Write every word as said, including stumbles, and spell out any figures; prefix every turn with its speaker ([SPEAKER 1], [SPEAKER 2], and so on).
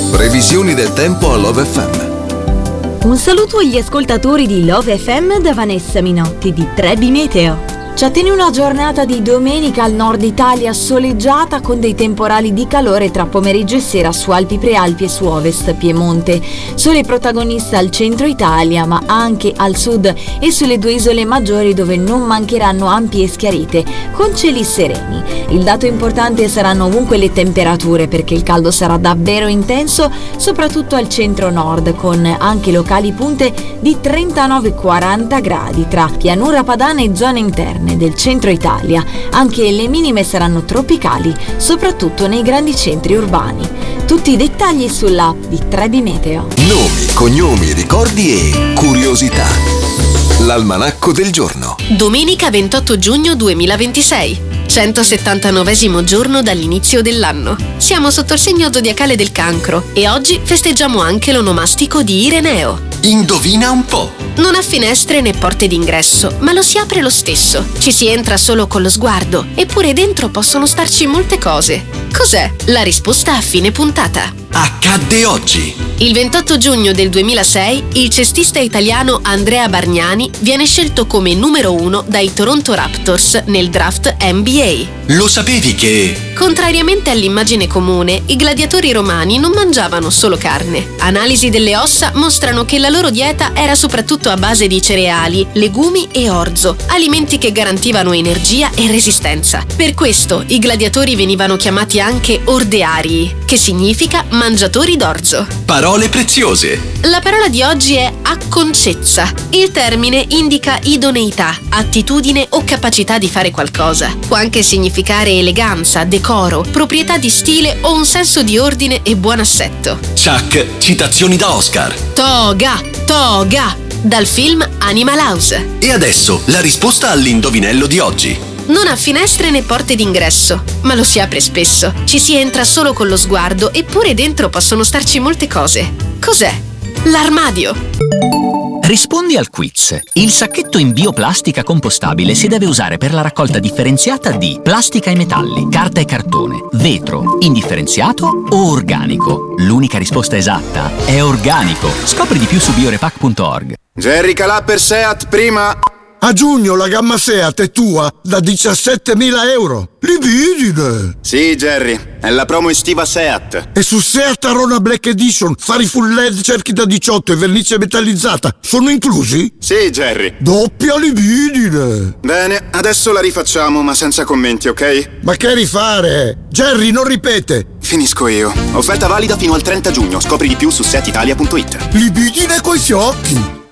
[SPEAKER 1] Previsioni del tempo a Love F M.
[SPEAKER 2] Un saluto agli ascoltatori di Love F M da Vanessa Minotti di Trebi Meteo. Ci attende una giornata di domenica al nord Italia soleggiata con dei temporali di calore tra pomeriggio e sera su Alpi Prealpi e su Ovest Piemonte. Sole protagonista al centro Italia, ma anche al sud e sulle due isole maggiori dove non mancheranno ampie schiarite con cieli sereni. Il dato importante saranno ovunque le temperature, perché il caldo sarà davvero intenso, soprattutto al centro-nord, con anche locali punte di trentanove quaranta gradi tra pianura padana e zone interne del centro Italia. Anche le minime saranno tropicali, soprattutto nei grandi centri urbani. Tutti i dettagli sull'app di Trebi Meteo.
[SPEAKER 1] Nomi, cognomi, ricordi e curiosità. L'almanacco del giorno.
[SPEAKER 3] Domenica ventotto giugno duemilaventisei. centosettantanovesimo giorno dall'inizio dell'anno. Siamo sotto il segno zodiacale del Cancro e oggi festeggiamo anche l'onomastico di Ireneo.
[SPEAKER 1] Indovina un po'.
[SPEAKER 3] Non ha finestre né porte d'ingresso, ma lo si apre lo stesso. Ci si entra solo con lo sguardo, eppure dentro possono starci molte cose. Cos'è? La risposta a fine puntata.
[SPEAKER 1] Accadde oggi.
[SPEAKER 3] Il ventotto giugno del duemilasei, il cestista italiano Andrea Bargnani viene scelto come numero uno dai Toronto Raptors nel draft N B A.
[SPEAKER 1] Lo sapevi che...
[SPEAKER 3] Contrariamente all'immagine comune, i gladiatori romani non mangiavano solo carne. Analisi delle ossa mostrano che la loro dieta era soprattutto a base di cereali, legumi e orzo, alimenti che garantivano energia e resistenza. Per questo i gladiatori venivano chiamati anche ordearii, che significa mangiatori d'orzo.
[SPEAKER 1] Parole preziose.
[SPEAKER 3] La parola di oggi è acconcezza. Il termine indica idoneità, attitudine o capacità di fare qualcosa. Può anche significare eleganza, decoro, proprietà di stile o un senso di ordine e buon assetto.
[SPEAKER 1] Chuck, citazioni da Oscar.
[SPEAKER 3] Toga, toga, dal film Animal House.
[SPEAKER 1] E adesso la risposta all'indovinello di oggi.
[SPEAKER 3] Non ha finestre né porte d'ingresso, ma lo si apre spesso. Ci si entra solo con lo sguardo, eppure dentro possono starci molte cose. Cos'è? L'armadio.
[SPEAKER 4] Rispondi al quiz. Il sacchetto in bioplastica compostabile si deve usare per la raccolta differenziata di plastica e metalli, carta e cartone, vetro, indifferenziato o organico. L'unica risposta esatta è organico. Scopri di più su biorepac punto org.
[SPEAKER 5] Jerry Calà per Seat prima.
[SPEAKER 6] A giugno la gamma Seat è tua da diciassettemila euro. Libidine!
[SPEAKER 5] Sì, Jerry, è la promo estiva Seat.
[SPEAKER 6] E su Seat Arona Black Edition, fari full L E D, cerchi da diciotto e vernice metallizzata sono inclusi?
[SPEAKER 5] Sì, Jerry.
[SPEAKER 6] Doppia libidine!
[SPEAKER 5] Bene, adesso la rifacciamo, ma senza commenti, ok?
[SPEAKER 6] Ma che rifare? Jerry, non ripete!
[SPEAKER 5] Finisco io. Offerta valida fino al trenta giugno. Scopri di più su seat italia punto it.
[SPEAKER 6] Libidine coi fiocchi!